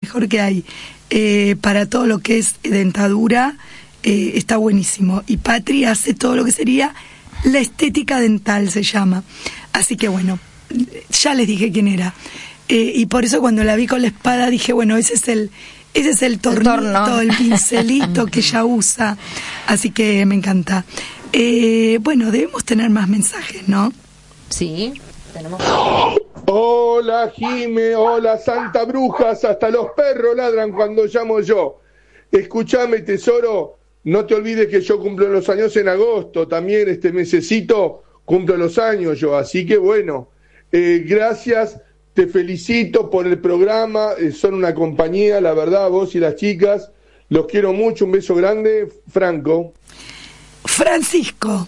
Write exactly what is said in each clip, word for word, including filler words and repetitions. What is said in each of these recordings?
mejor que hay eh, para todo lo que es dentadura, eh, está buenísimo. Y Patri hace todo lo que sería la estética dental, se llama. Así que bueno, ya les dije quién era. Eh, y por eso cuando la vi con la espada dije, bueno, ese es el... Ese es el tornito, el, torno. el pincelito que ella usa. Así que me encanta. Eh, bueno, debemos tener más mensajes, ¿no? Sí, tenemos. Hola, Jime, hola, Santa Brujas, hasta los perros ladran cuando llamo yo. Escúchame, tesoro, no te olvides que yo cumplo los años en agosto, también este mesecito cumplo los años yo, así que bueno, eh, gracias. Te felicito por el programa, eh, son una compañía, la verdad, vos y las chicas. Los quiero mucho, un beso grande. Franco. Francisco.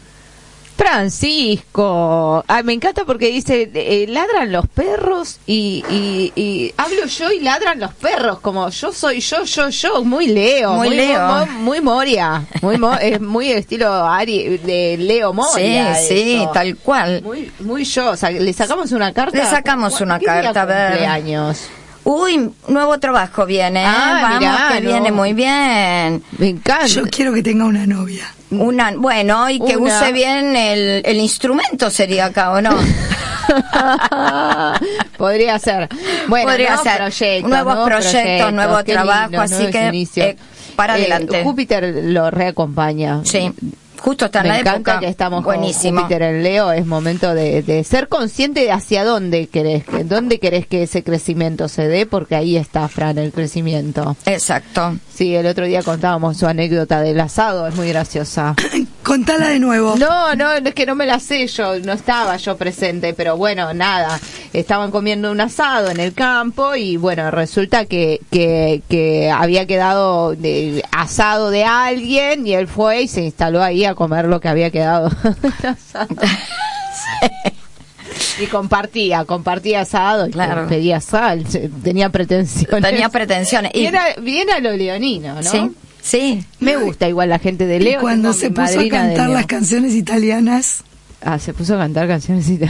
Francisco. Ay, me encanta porque dice, eh, ladran los perros y, y, y hablo yo y ladran los perros, como yo soy yo, yo, yo, muy Leo. Muy, muy Leo. Muy, muy Moria. Muy, mo, es muy estilo Ari, de Leo Moria. Sí, sí, eso. Tal cual. Muy, muy yo. O sea, le sacamos una carta. Le sacamos una ¿Qué carta, a ver. Cumpleaños? Uy, nuevo trabajo viene, ¿eh? Ah, Vamos, mirá, que no. viene muy bien. Me encanta. Yo quiero que tenga una novia. Una, bueno, y que Una. use bien el, el instrumento sería acá, ¿o no? Podría ser. Bueno, Podría nuevos ser. proyectos, Nuevos nuevos proyectos, proyectos, nuevo qué trabajo, lindo, así nuevos que inicios. eh, para Eh, adelante. Júpiter lo reacompaña. Sí. Justo está en Me la encanta época. que estamos Buenísimo. con Júpiter en Leo. Es momento de, de ser consciente de hacia dónde querés, que- dónde querés que ese crecimiento se dé, porque ahí está, Fran, el crecimiento. Exacto. Sí, el otro día contábamos su anécdota del asado, es muy graciosa. Contala de nuevo. No, no, es que no me la sé yo, no estaba yo presente, pero bueno, nada, estaban comiendo un asado en el campo y bueno, resulta que, que, que había quedado de, asado de alguien y él fue y se instaló ahí a comer lo que había quedado del asado. Y compartía, compartía asado, y Claro. pedía sal, se- tenía pretensiones. Tenía pretensiones. Y, Bien a, bien a lo leonino, ¿no? sí, sí. Me gusta igual la gente de Leo. Y cuando tengo se mi puso a madrina de cantar Leo. las canciones italianas, Ah, se puso a cantar canciones y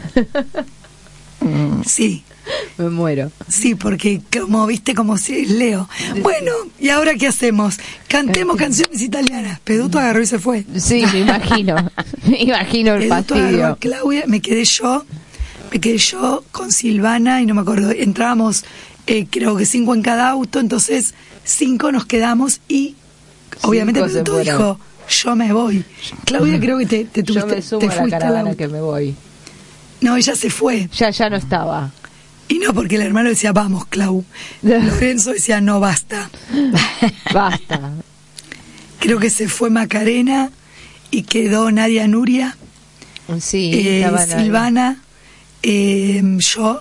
sí, me muero. sí, porque como viste, como si es Leo. Bueno, ¿y ahora qué hacemos? Cantemos canciones italianas. Peduto agarró y se fue. Sí, me imagino. Me imagino el Peduto agarró fastidio. a Claudia, me quedé yo, me quedé yo con Silvana y no me acuerdo, entrábamos eh, creo que cinco en cada auto, entonces cinco nos quedamos y obviamente Cinco se Peduto fueron. dijo, yo me voy. Claudia creo que te, te Yo tuviste, me sumo te a la fuiste al caravana auto. que me voy. No, ella se fue. Ya, ya no estaba. Y no, porque el hermano decía, vamos, Clau. Lorenzo decía, no, basta. Basta. Creo que se fue Macarena y quedó Nadia Nuria, Sí, eh, estaban ahí. Silvana, eh, yo,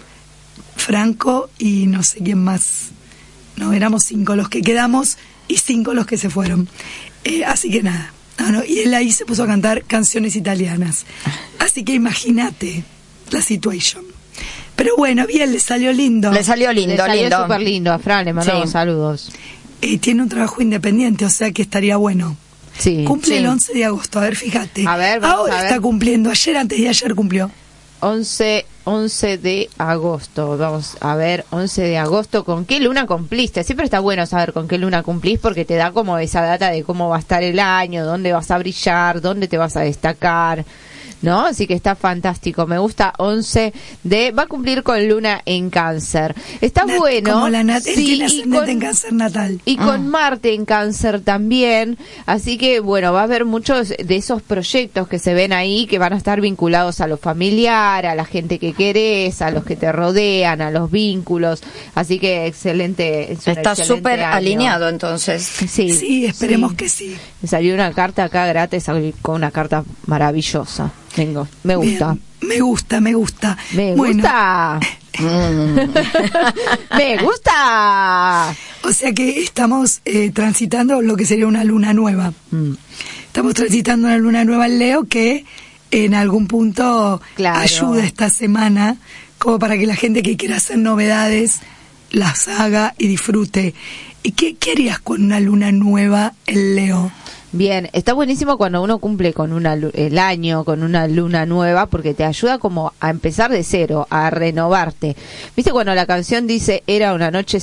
Franco y no sé quién más. No, éramos cinco los que quedamos y cinco los que se fueron. Eh, así que nada. No, no, y él ahí se puso a cantar canciones italianas. Así que imagínate la situación. Pero bueno, bien, le salió lindo. Le salió Le lindo, salió lindo. súper lindo. A Fran le mandamos Sí. saludos. Eh, tiene un trabajo independiente, o sea que estaría bueno. Sí. Cumple sí. el once de agosto, a ver, fíjate. A ver, vamos Ahora a ver. está cumpliendo, ayer, antes de ayer cumplió. once, once de agosto. Vamos a ver, once de agosto. ¿Con qué luna cumpliste? Siempre está bueno saber con qué luna cumplís porque te da como esa data de cómo va a estar el año, dónde vas a brillar, dónde te vas a destacar, ¿no? Así que está fantástico. Me gusta once de... Va a cumplir con luna en Cáncer. Está Nat- bueno. Como la nat él Sí, tiene y ascendente con- en cáncer natal. Y con Marte en Cáncer también, así que bueno, va a haber muchos de esos proyectos que se ven ahí que van a estar vinculados a lo familiar, a la gente que querés, a los que te rodean, a los vínculos, así que excelente. Es un Está excelente súper año. alineado entonces. Sí, Sí, esperemos sí. que sí. Me salió una carta acá gratis, salí con una carta maravillosa. Tengo, me gusta. Bien, me gusta, me gusta. Me Bueno, gusta. Mm. Me gusta. o sea que estamos eh, transitando lo que sería una luna nueva. Mm. Estamos transitando una luna nueva en Leo que en algún punto Claro. ayuda esta semana como para que la gente que quiera hacer novedades las haga y disfrute. ¿Y qué, qué harías con una luna nueva en Leo? Bien, está buenísimo cuando uno cumple con una lu- el año, con una luna nueva, porque te ayuda como a empezar de cero, a renovarte. ¿Viste cuando la canción dice era una noche